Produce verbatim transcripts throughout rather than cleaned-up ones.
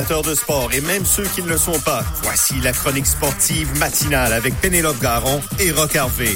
amateurs de sport et même ceux qui ne le sont pas. Voici la chronique sportive matinale avec Pénélope Garon et Roch Harvey.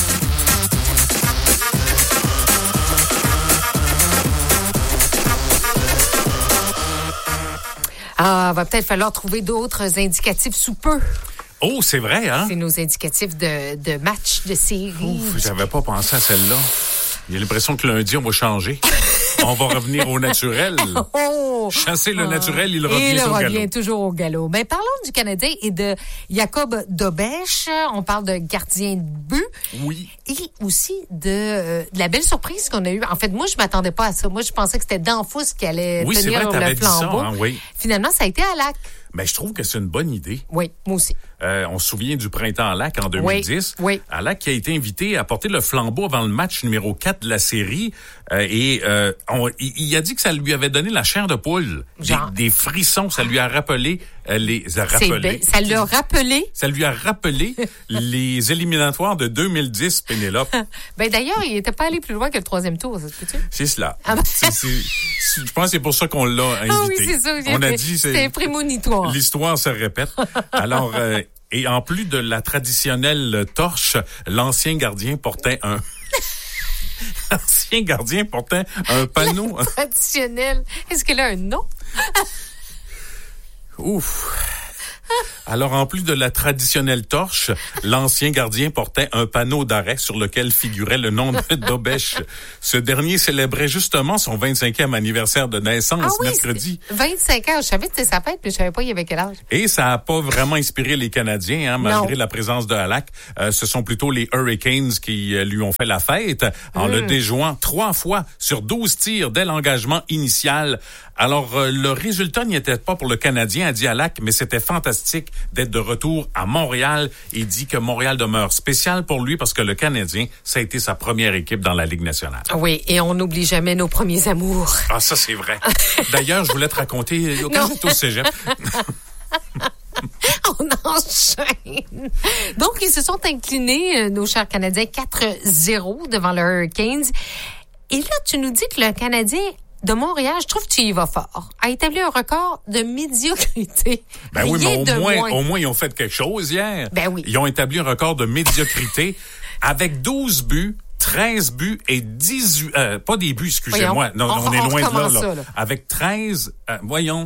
Ah, va peut-être falloir trouver d'autres indicatifs sous peu. Oh, c'est vrai, hein? C'est nos indicatifs de, de match, de série. Ouf, j'avais pas pensé à celle-là. J'ai l'impression que lundi, on va changer. On va revenir au naturel. Oh! Chasser le naturel, il revient il au revient galop. toujours au galop. Mais parlons du Canadien et de Jacob Dobeš. On parle de gardien de but. Oui. Et aussi de, euh, de la belle surprise qu'on a eue. En fait, moi, je m'attendais pas à ça. Moi, je pensais que c'était Danfous qui allait Oui, tenir c'est vrai, t'avais le dit ça, flambeau. hein, oui. Finalement, ça a été à Lac. Mais je trouve que c'est une bonne idée. Oui, moi aussi. Euh, on se souvient du printemps à Lac en deux mille dix. Oui, oui. À Lac qui a été invité à porter le flambeau avant le match numéro quatre de la série. Euh, et euh, on, il, il a dit que ça lui avait donné la chair de poule. Des, des frissons. Ça lui a rappelé euh, les... A rappelé, ça lui a rappelé... Ça lui a rappelé les éliminatoires de deux mille dix, Pénélope. Ben d'ailleurs, il n'était pas allé plus loin que le troisième tour, ça se peut-tu? C'est cela. Ah ben... c'est, c'est, c'est, je pense que c'est pour ça qu'on l'a invité. Ah oui, c'est ça. On a dit... C'est, c'est prémonitoire. L'histoire se répète. Alors... Euh, Et en plus de la traditionnelle torche, l'ancien gardien portait un... l'ancien gardien portait un panneau... La traditionnelle. Est-ce qu'elle a un nom? Ouf... Alors, en plus de la traditionnelle torche, l'ancien gardien portait un panneau d'arrêt sur lequel figurait le nom de Dobeš. Ce dernier célébrait justement son vingt-cinquième anniversaire de naissance ah oui, mercredi. vingt-cinq ans, je savais que c'était sa fête, mais je savais pas il avait quel âge. Et ça n'a pas vraiment inspiré les Canadiens, hein, malgré non. la présence de Halak. Euh, ce sont plutôt les Hurricanes qui euh, lui ont fait la fête en mmh. le déjouant trois fois sur douze tirs dès l'engagement initial. Alors, euh, le résultat n'y était pas pour le Canadien, a dit Halak, mais c'était fantastique d'être de retour à Montréal. Il dit que Montréal demeure spécial pour lui parce que le Canadien, ça a été sa première équipe dans la Ligue nationale. Oui, et on n'oublie jamais nos premiers amours. Ah, ça, c'est vrai. D'ailleurs, je voulais te raconter quand j'étais au cégep. On enchaîne. Donc, ils se sont inclinés, nos chers Canadiens, quatre zéro devant le Hurricanes. Et là, tu nous dis que le Canadien de Montréal, je trouve que tu y vas fort, a établi un record de médiocrité. Ben Rien oui, mais au de moins, moins. au moins, ils ont fait quelque chose hier. Ben oui. Ils ont établi un record de médiocrité avec douze buts, treize buts et dix-huit... Euh, pas des buts, excusez-moi. Voyons, non, on, on est on loin de là, là. Ça, là. Avec treize... Euh, voyons.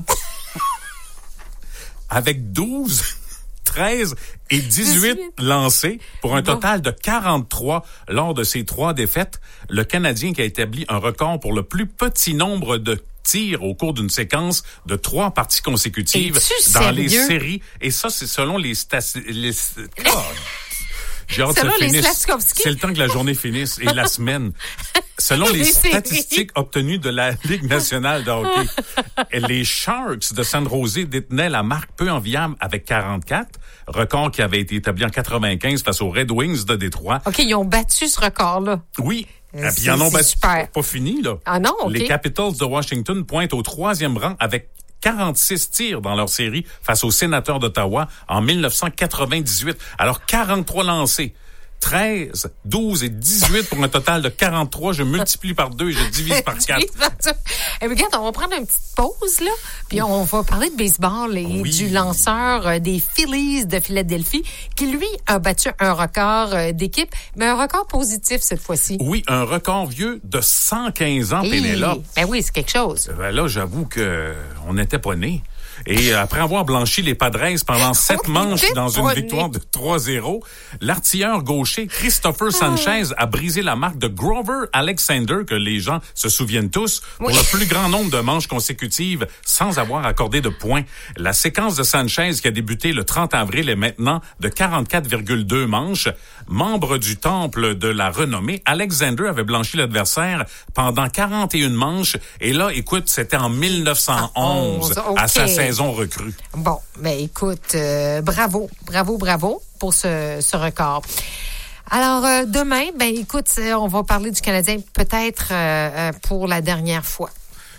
Avec douze... treize et dix-huit lancés pour un bon. total de quarante-trois lors de ces trois défaites. Le Canadien qui a établi un record pour le plus petit nombre de tirs au cours d'une séquence de trois parties consécutives Es-tu dans sérieux? les séries. Et ça, c'est selon les statistiques. Oh. J'ai hâte Selon que ça les finisse. Slavkovski. C'est le temps que la journée finisse et la semaine. Selon les, les statistiques obtenues de la Ligue nationale de hockey, les Sharks de San Jose détenaient la marque peu enviable avec quarante-quatre, record qui avait été établi en quatre-vingt-quinze face aux Red Wings de Détroit. OK, ils ont battu ce record-là. Oui. Euh, puis ils en ont battu. Super. Pas fini, là. Ah non, OK. Les Capitals de Washington pointent au troisième rang avec quarante-six tirs dans leur série face aux Sénateurs d'Ottawa en dix-neuf cent quatre-vingt-dix-huit. Alors, quarante-trois lancés. treize, douze et dix-huit pour un total de quarante-trois. Je multiplie par deux et je divise par quatre. Eh bien, regarde, on va prendre une petite pause, là, puis on va parler de baseball et oui. du lanceur euh, des Phillies de Philadelphie, qui, lui, a battu un record euh, d'équipe, mais un record positif cette fois-ci. Oui, un record vieux de cent quinze ans, Hey, Pénélope. Ben oui, c'est quelque chose. Ben là, j'avoue que on n'était pas nés. Et après avoir blanchi les Padres pendant sept manches dans une victoire de trois zéro, l'artilleur gaucher Christopher Sanchez a brisé la marque de Grover Alexander, que les gens se souviennent tous, pour oui. le plus grand nombre de manches consécutives sans avoir accordé de points. La séquence de Sanchez qui a débuté le trente avril est maintenant de quarante-quatre virgule deux manches. Membre du temple de la renommée, Alexander avait blanchi l'adversaire pendant quarante et une manches. Et là, écoute, c'était en dix-neuf cent onze, ah, okay. à sa saison recrue. Bon, ben écoute, euh, bravo, bravo, bravo pour ce, ce record. Alors, euh, demain, ben écoute, on va parler du Canadien peut-être euh, pour la dernière fois.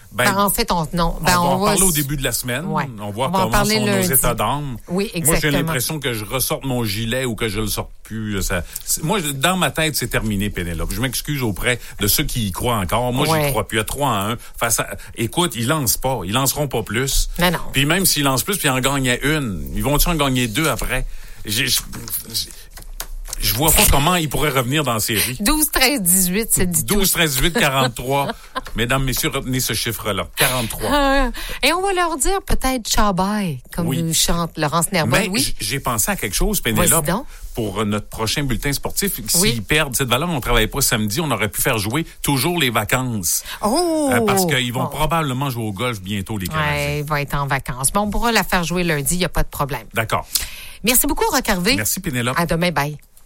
Ben, ben, en fait, on, non. Ben, on, on va en va parler au début de la semaine. Ouais. On va voir on va comment sont lundi. nos états d'âme. Oui, exactement. Moi, j'ai l'impression que je ressorte mon gilet ou que je le sorte plus. Ça, moi, dans ma tête, c'est terminé, Pénélope. Je m'excuse auprès de ceux qui y croient encore. Moi, ouais. j'y crois plus. À trois à un. Face à, écoute, ils lancent pas. Ils lanceront pas plus. Mais non. Puis même s'ils lancent plus, puis ils en gagnent une, ils vont-tu en gagner deux après? J'ai... j'ai Je vois pas comment il pourrait revenir dans la série. douze, treize, dix-huit, c'est dit douze, treize, dix-huit, quarante-trois. Mesdames, messieurs, retenez ce chiffre-là. quarante-trois. Euh, et on va leur dire peut-être Chabaye, comme oui. nous chante Laurence Nerbonne. Mais oui. j'ai pensé à quelque chose, Pénélope. Pour notre prochain bulletin sportif, s'ils oui. perdent cette valeur, on ne travaille pas samedi, on aurait pu faire jouer toujours les vacances. Oh! Euh, parce qu'ils vont oh. probablement jouer au golf bientôt, les Canadiens. Oui, ils vont être en vacances. Bon, on pourra la faire jouer lundi, il n'y a pas de problème. D'accord. Merci beaucoup, Roch Harvey. Merci, Pénélope. À demain, bye.